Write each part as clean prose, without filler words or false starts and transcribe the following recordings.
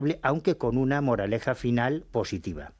aunque con una moraleja final positiva.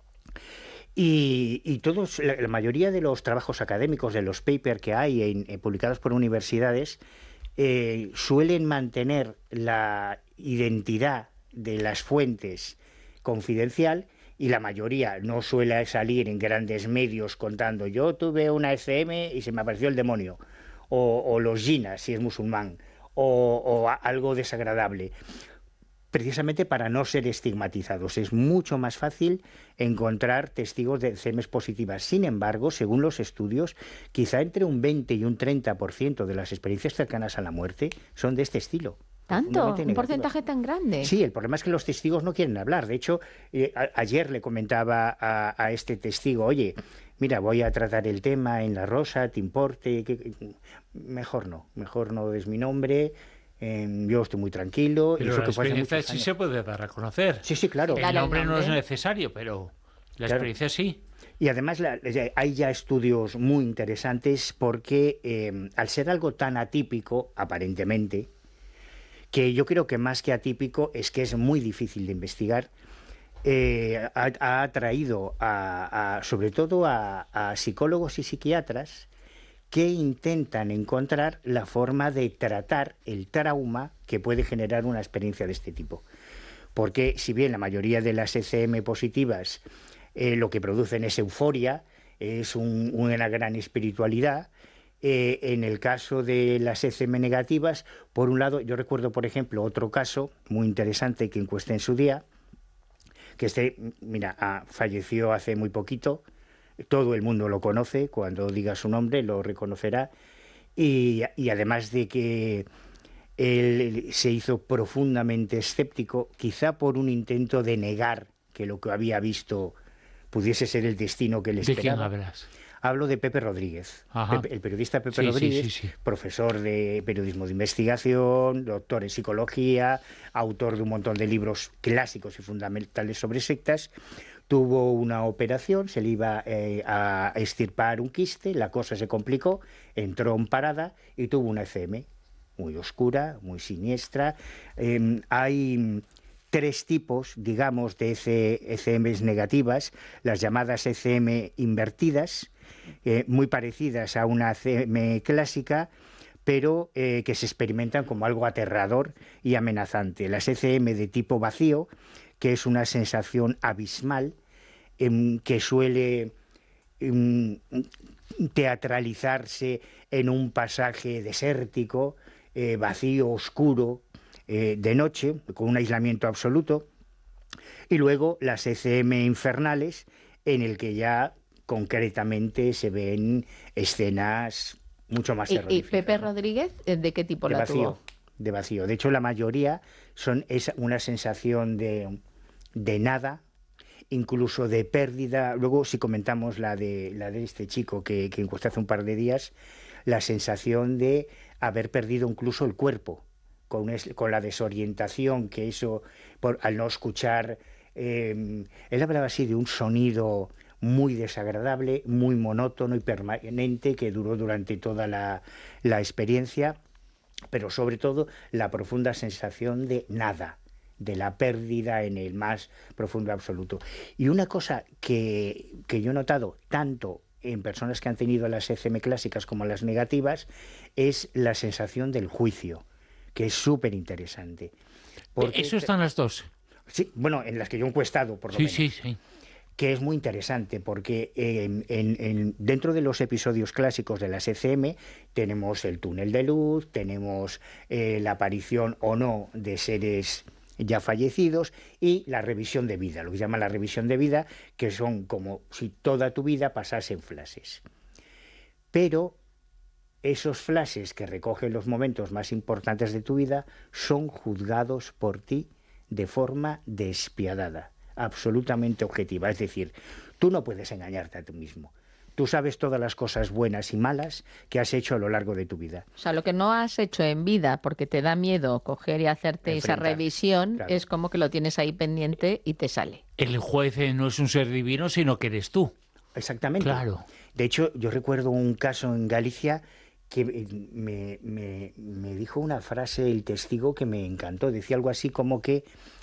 Y todos, la mayoría de los trabajos académicos, de los papers que hay publicados por universidades, suelen mantener la identidad de las fuentes confidencial, y la mayoría no suele salir en grandes medios contando yo tuve una ECM y se me apareció el demonio, o los jinas si es musulmán, o algo desagradable, precisamente para no ser estigmatizados. Es mucho más fácil encontrar testigos de ECMs positivas. Sin embargo, según los estudios, quizá entre un 20 y un 30% de las experiencias cercanas a la muerte son de este estilo. ¿Tanto? ¿Un porcentaje tan grande? Sí, el problema es que los testigos no quieren hablar. De hecho, ayer le comentaba a este testigo, oye, mira, voy a tratar el tema en La Rosa, ¿te importe? Mejor no des mi nombre, yo estoy muy tranquilo. Pero la experiencia sí se puede dar a conocer. Sí, claro. El nombre no es necesario, pero la experiencia sí. Y además hay ya estudios muy interesantes porque al ser algo tan atípico, aparentemente, que yo creo que más que atípico es que es muy difícil de investigar, ha atraído sobre todo a psicólogos y psiquiatras que intentan encontrar la forma de tratar el trauma que puede generar una experiencia de este tipo. Porque si bien la mayoría de las ECM positivas lo que producen es euforia, es una gran espiritualidad, en el caso de las ECM negativas, por un lado, yo recuerdo, por ejemplo, otro caso muy interesante que encuesté en su día, que falleció hace muy poquito, todo el mundo lo conoce, cuando diga su nombre lo reconocerá, y además de que él se hizo profundamente escéptico, quizá por un intento de negar que lo que había visto pudiese ser el destino que le esperaba. ¿De quién hablas? Hablo de Pepe Rodríguez, el periodista Pepe Rodríguez, sí. Profesor de periodismo de investigación, doctor en psicología, autor de un montón de libros clásicos y fundamentales sobre sectas. Tuvo una operación, se le iba a extirpar un quiste, la cosa se complicó, entró en parada y tuvo una ECM muy oscura, muy siniestra. Hay tres tipos, digamos, de ECMs negativas, las llamadas ECM invertidas, muy parecidas a una ECM clásica, pero que se experimentan como algo aterrador y amenazante. Las ECM de tipo vacío, que es una sensación abismal, que suele teatralizarse en un pasaje desértico, vacío, oscuro, de noche, con un aislamiento absoluto, y luego las ECM infernales, en el que ya concretamente se ven escenas mucho más terroríficas. ¿Y Pepe Rodríguez, de qué tipo la tuvo? De vacío. De hecho, la mayoría es una sensación de nada, incluso de pérdida. Luego, si comentamos la de este chico que encuesté hace un par de días, la sensación de haber perdido incluso el cuerpo, con la desorientación que eso, al no escuchar. Él hablaba así de un sonido muy desagradable, muy monótono y permanente, que duró durante toda la experiencia, pero sobre todo la profunda sensación de nada, de la pérdida en el más profundo absoluto. Y una cosa que yo he notado tanto en personas que han tenido las ECM clásicas como las negativas es la sensación del juicio, que es súper interesante. Eso están las dos. Sí, bueno, en las que yo he encuestado, por lo menos. Sí. Que es muy interesante porque dentro de los episodios clásicos de las ECM tenemos el túnel de luz, tenemos la aparición o no de seres ya fallecidos y la revisión de vida, lo que se llama la revisión de vida, que son como si toda tu vida pasase en flashes. Pero esos flashes que recogen los momentos más importantes de tu vida son juzgados por ti de forma despiadada, absolutamente objetiva. Es decir, tú no puedes engañarte a ti mismo. Tú sabes todas las cosas buenas y malas que has hecho a lo largo de tu vida. O sea, lo que no has hecho en vida porque te da miedo coger y hacerte esa revisión, claro, es como que lo tienes ahí pendiente y te sale. El juez no es un ser divino, sino que eres tú. Exactamente. Claro. De hecho, yo recuerdo un caso en Galicia que me dijo una frase el testigo que me encantó. Decía algo así como que